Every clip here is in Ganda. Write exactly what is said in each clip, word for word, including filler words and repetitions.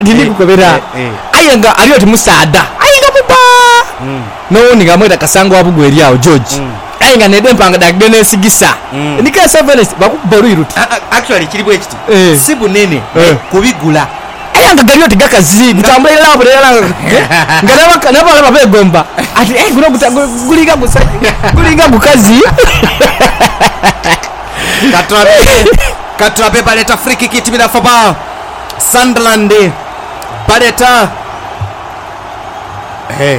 ndini kukobera ayenga aliyo timusada ayenga mupa mm. no ni gamweta kasango abugo eri awo George mm. ayenga nede mpanga dakdene sigisa mm. nika seven bakubaru iruti actually kiribwe kiti eh. sibu nene eh. kubigula ayenga galiyo tigakazi gutambula labo lelanga ngalaba kanaba laba begomba ati eh guno guliga gusa guliga bukazi Katrabe Katrabe baleta free kick timina faba Sunderland baleta hey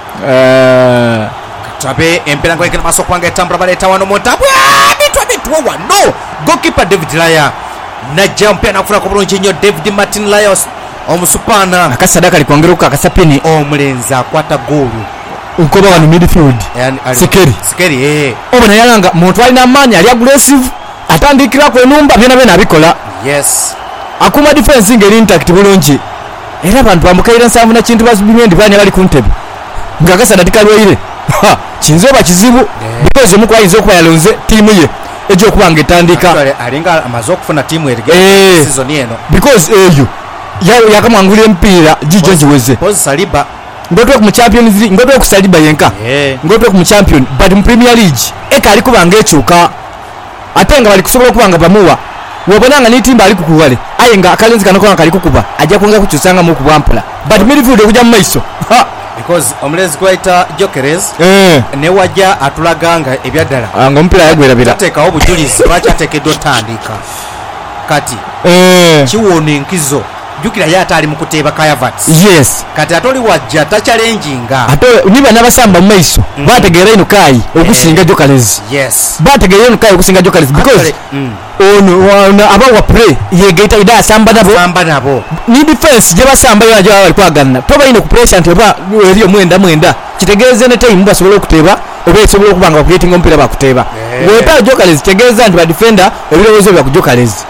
uh Katrabe empira ngo ikina masoko wange tambra baleta wano motabwa bitwa bitwa wano goalkeeper David Laya na jump na kufuna ko bulungi nyo David Martin Lyons omusupana akasadaka likongeruka akasapini omulenza kwata goal ukoba wano midfield Sekeri Sekeri eh obona yalanga muntu alina amanya ali aggressive atandikira ku enumba byona bena abikola yes akuma defense ngeri intact bulungi era abantu bamukaira nsavu na kintu basubimendi banya bali kuntebe ngakasa datikalweire kinzoba kizibu yeah. because muko ayizo kuba yalonze timu ye ejo kubanga etandika alinga amazo kufuna timu erige eh, season yeno because eyo ya yakamwangule empira jijo jiweze pose Saliba ngoto ku Champions League ngoto ku Saliba yenka yeah. ngoto ku champion but mu Premier League eka ali kubanga echuka atenga bali kusobola kubanga bamuwa wabonanga ni timba ali kukuwale ayenga akalenzi kanako akali kukuba ajja kunga kuchusanga mu kubwampula but midfield kujja mu maiso because omulezi kwaita Jokeres eh ne wajja atulaganga ebyaddala anga mpira yagwera bila tateka obujulizi lwacha tekedo tandika kati eh kiwone nkizo jukira yata ali mukuteba Kayavats yes kati atoli wajja ta challenginga ato niba nabasamba mu maiso mm. bategera ino kai okusinga eh. Jokeres yes bategera ino kai okusinga Jokeres because mm. ono wana abawa play yegeita ida samba nabo samba nabo ni defense je basamba yaje bali kwagana toba ine ku pressure ntoba eriyo mwenda mwenda kitegeze ne time basobola okuteba oba esobola okubanga creating ompira bakuteba weta Jokeres tegeza nti ba defender ebirozo bya ku Jokeres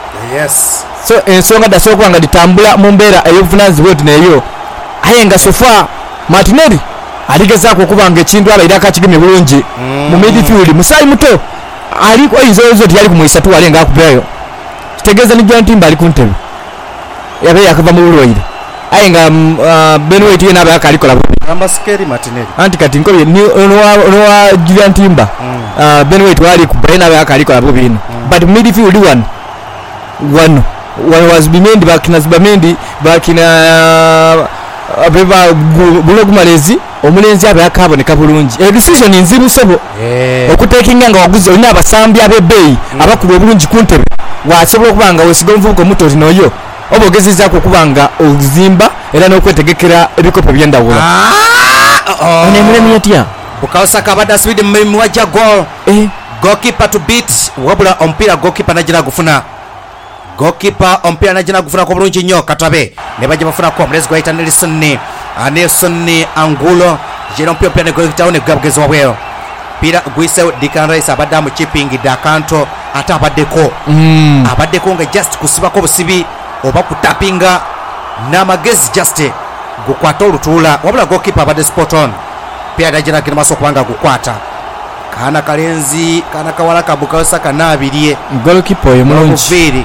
yes so ensonga da soko kwanga ditambula mu mbera eyovunazi bwoti neyo ayenga sofa Martinelli aligeza ko kubanga ekintu abaira akakigime bulungi mm. mu midfield musayi muto aliko izozo tiyali kumwisa tu alenga akupeyo kitegeza ni John Timba ali kuntebe yabe yakava mu bulwaire ayenga uh, Benway tiye naba yakalikola amba Sekeri Martinelli anti kati nkoye ni onwa onwa Julian Timba mm. uh, Benway twali ku brain naba yakalikola bobino mm. but midfield one one one was Bimendi bakina Zibamendi bakina abeba bulogu malezi omulenzi abe akaboneka bulungi e decision nzibu sebo yeah. okutekinga nga waguze olina abasambi abebeyi mm. abakulu obulungi kuntebe wasobola kubanga wesiga omuvubuka omuto tinoyo obogezeza ko kubanga ozimba era n'okwetegekera ebikopo by'endawula ah oh. Onemulemi yatya Bukaosaka bada Sweden mmemi wajja goal eh goalkeeper to beat wabula ompira goalkeeper najira gufuna goalkeeper ompira najina gufuna ko bulungi nnyo Katabe ne bajja bafuna ko omulezi gwaita Nelson Nelson Angulo jero mpira mpira ne goalkeeper ne gabgezo wabwero pira gwise Dikan Rice abadde mu chipping da kanto ata abaddeko mm. abaddeko nga just kusibako busibi oba kutapinga n'amagezi just gukwata olutula wabula goalkeeper abadde spot on pira najina kina maso kubanga gukwata kana kalenzi kana kawala Bukaosaka nabirie goalkeeper oyo mulungi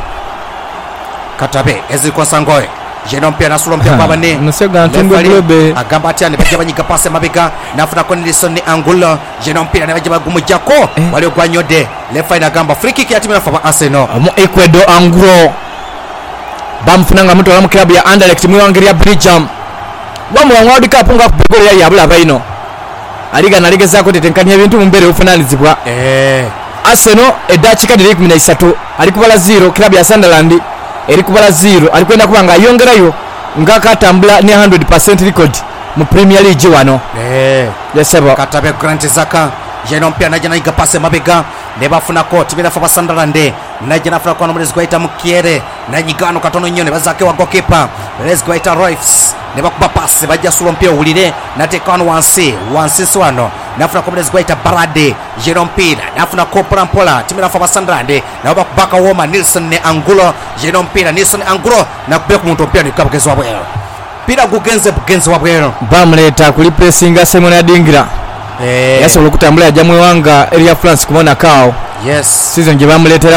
Katabe eziko sangoe jeno mpia nasulo mpia kwa bane nusega ntumbe globe agamba ati ane bajja banyika pase mabega nafuna ko Nelson Angulo jeno mpia ne bajja bagumu jako eh. wali ogwanyode lefa ina gamba free kick ya timu ya Faba Arsenal mu Ecuador Angulo bamfunanga mtu wa klabu ya Anderlecht mu wangeria Bridgam bamu wa World Cup nga kubegole ya yabula baino aliga naligeza ko tetenkanya ebintu mu mbere ufunanizibwa eh Arsenal edachika diri kumi na tatu alikubala zero klabu ya Sunderland eri kubala zero alikwenda kubanga yongerayo ngaka tambula ne one hundred percent record mu Premier League wano eh yesebo Katabe Grant Zaka jeno mpia najana iga pase mabega ne bafuna ko tibina Faba Sunderland najana funa ko nomulezi gwaita Mukiere nanyigano katono nyone bazake wa goalkeeper les gwaita Royce ne bakuba pase bajja sulo mpia ulire natekano wansi wansi swano nafuna ko nomulezi gwaita Barade jeno mpira nafuna ko Prampola tibina Faba Sunderland na bakubaka woma Nelson Angulo jeno mpira Nelson Angulo na kubeka muntu mpia ni kabgezo wabwero pira gugenze bugenze wabwero bamleta kuli pressinga Simon Adingira eh yasobola kutambula jamwe wanga area France kubona kao yes season je bamletera